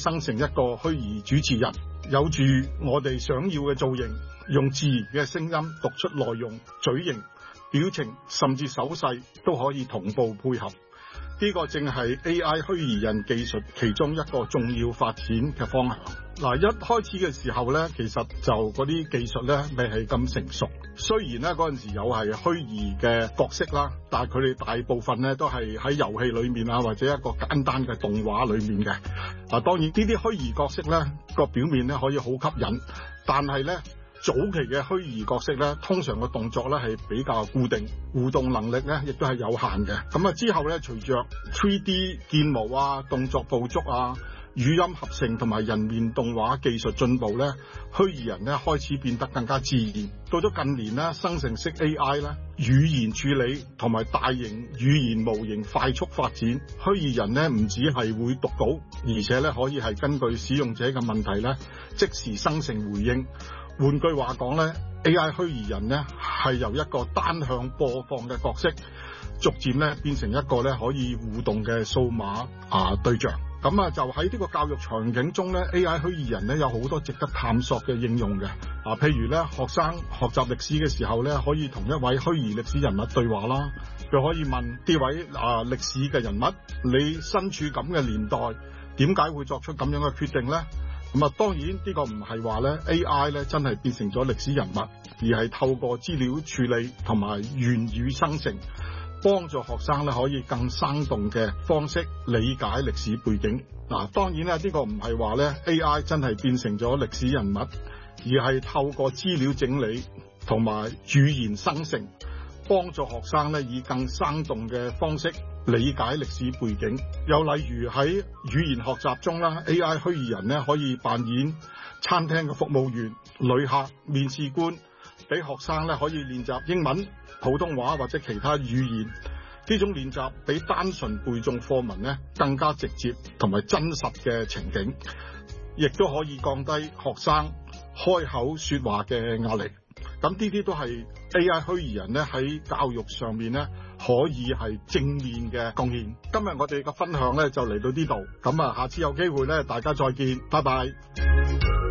生成一個虛擬主持人，有住我哋想要嘅造型，用自然嘅聲音讀出內容，嘴型、表情甚至手勢都可以同步配合。呢個正係 AI 虛擬人技術其中一個重要發展嘅方向。嗱，一開始嘅時候呢，其實就嗰啲技術呢未係咁成熟。雖然呢嗰陣時有係虛擬嘅角色啦，但係佢哋大部分呢都係喺遊戲裏面啊，或者一個簡單嘅動畫裏面嘅。嗱，當然呢啲虛擬角色呢個表面呢可以好吸引，但係呢早期嘅虛擬角色咧，通常嘅動作咧係比較固定，互動能力咧亦都係有限嘅。咁啊之後咧，隨着 3D 建模啊、動作捕捉啊、語音合成同埋人面動畫技術進步咧，虛擬人咧開始變得更加自然。到咗近年咧，生成式 AI 咧，語言處理同埋大型語言模型快速發展，虛擬人咧唔止係會讀稿，而且咧可以係根據使用者嘅問題咧，即時生成回應。換句話講咧 ，AI 虛擬人咧係由一個單向播放嘅角色，逐漸咧變成一個咧可以互動嘅數碼對象。咁啊，就喺呢個教育場景中咧 ，AI 虛擬人咧有好多值得探索嘅應用嘅。譬如咧，學生學習歷史嘅時候咧，可以同一位虛擬歷史人物對話啦。佢可以問呢位歷史嘅人物：你身處咁嘅年代，點解會作出咁樣嘅決定咧？咁啊，當然呢個唔係話咧 AI 咧真係變成咗歷史人物，而係透過資料處理同埋言語生成，幫助學生咧可以更生動嘅方式理解歷史背景。嗱，當然咧呢個唔係話咧 AI 真係變成咗歷史人物，而係透過資料整理同埋語言生成，幫助學生咧以更生動嘅方式理解歷史背景。又例如喺語言學習中啦 ，AI 虛擬人咧可以扮演餐廳嘅服務員、旅客、面試官，俾學生咧可以練習英文、普通話或者其他語言。呢種練習比單純背誦課文咧更加直接同埋真實嘅情景，亦都可以降低學生開口說話嘅壓力。咁呢啲都係 AI 虛擬人咧喺教育上面咧可以係正面嘅貢獻。今日我哋嘅分享咧就嚟到呢度，咁啊下次有機會咧大家再見，拜拜。